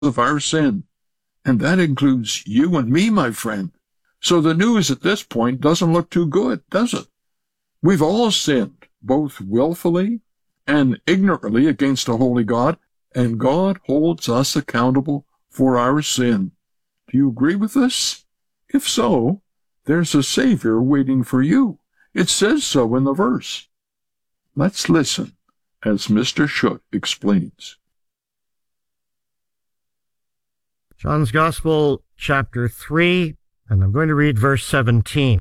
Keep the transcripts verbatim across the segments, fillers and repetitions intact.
of our sin. And that includes you and me, my friend. So the news at this point doesn't look too good, does it? We've all sinned, both willfully and ignorantly against a holy God, and God holds us accountable for our sin. Do you agree with this? If so, there's a Savior waiting for you. It says so in the verse. Let's listen as Mister Schutt explains. John's Gospel, chapter three, and I'm going to read verse seventeen.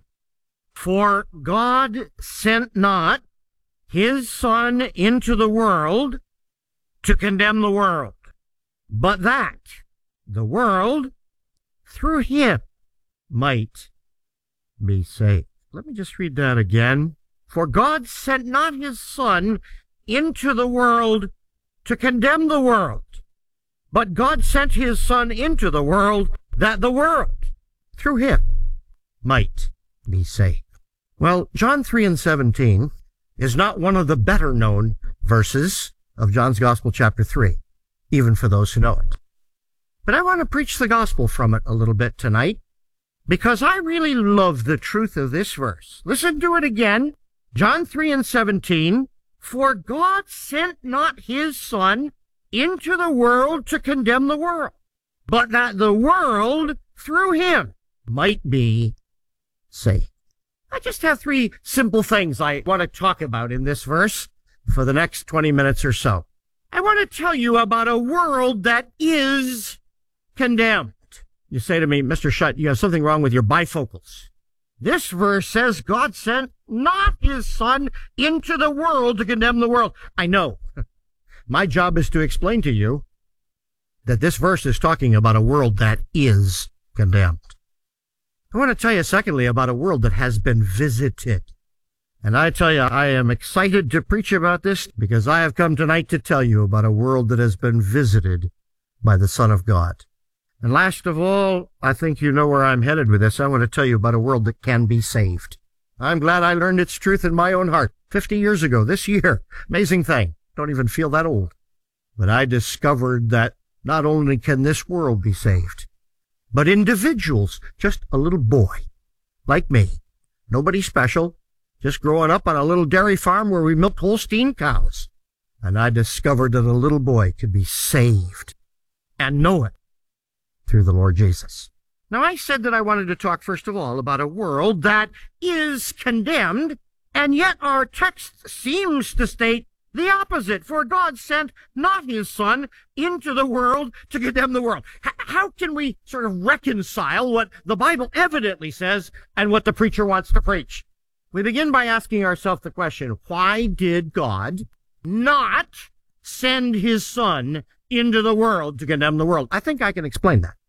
For God sent not his Son into the world to condemn the world, but that the world through him might be saved. Let me just read that again. For God sent not his Son into the world to condemn the world, but God sent his Son into the world that the world through him might be saved. Well, John three and seventeen is not one of the better known verses of John's Gospel chapter three, even for those who know it. But I want to preach the gospel from it a little bit tonight, because I really love the truth of this verse. Listen to it again. John three and seventeen. For God sent not his Son into the world to condemn the world, but that the world through him might be saved. I just have three simple things I want to talk about in this verse for the next twenty minutes or so. I want to tell you about a world that is condemned. You say to me, Mister Schutt, you have something wrong with your bifocals. This verse says God sent not his Son into the world to condemn the world. I know. My job is to explain to you that this verse is talking about a world that is condemned. I want to tell you, secondly, about a world that has been visited. And I tell you, I am excited to preach about this because I have come tonight to tell you about a world that has been visited by the Son of God. And last of all, I think you know where I'm headed with this. I want to tell you about a world that can be saved. I'm glad I learned its truth in my own heart fifty years ago this year. Amazing thing. Don't even feel that old. But I discovered that not only can this world be saved, but individuals, just a little boy like me, nobody special, just growing up on a little dairy farm where we milked Holstein cows. And I discovered that a little boy could be saved and know it through the Lord Jesus. Now, I said that I wanted to talk first of all about a world that is condemned, and yet our text seems to state the opposite. For God sent not his Son into the world to condemn the world. H- how can we sort of reconcile what the Bible evidently says and what the preacher wants to preach? We begin by asking ourselves the question, why did God not send his Son into the world to condemn the world? I think I can explain that.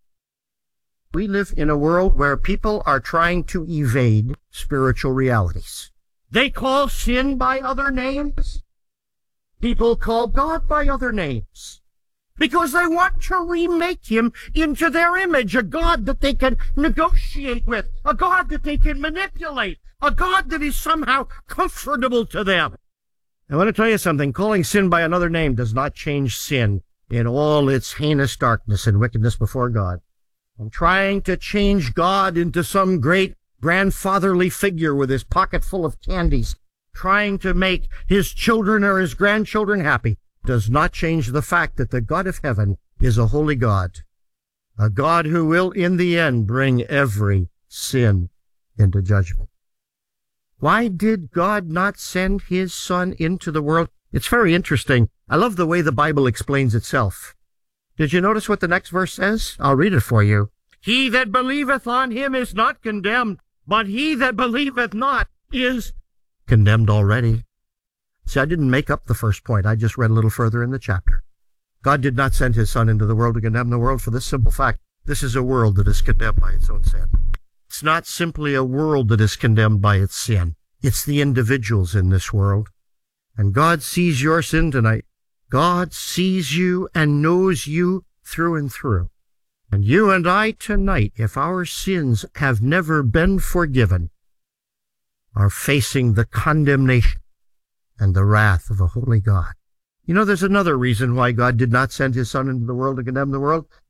We live in a world where people are trying to evade spiritual realities. They call sin by other names. People call God by other names because they want to remake him into their image, a God that they can negotiate with, a God that they can manipulate, a God that is somehow comfortable to them. I want to tell you something. Calling sin by another name does not change sin in all its heinous darkness and wickedness before God. And trying to change God into some great grandfatherly figure with his pocket full of candies, trying to make his children or his grandchildren happy, does not change the fact that the God of heaven is a holy God, a God who will in the end bring every sin into judgment. Why did God not send his Son into the world? It's very interesting. I love the way the Bible explains itself. Did you notice what the next verse says? I'll read it for you. He that believeth on him is not condemned, but he that believeth not is condemned already. See, I didn't make up the first point. I just read a little further in the chapter. God did not send his Son into the world to condemn the world for this simple fact. This is a world that is condemned by its own sin. It's not simply a world that is condemned by its sin. It's the individuals in this world. And God sees your sin tonight. God sees you and knows you through and through. And you and I tonight, if our sins have never been forgiven, are facing the condemnation and the wrath of a holy God. You know, there's another reason why God did not send his Son into the world to condemn the world.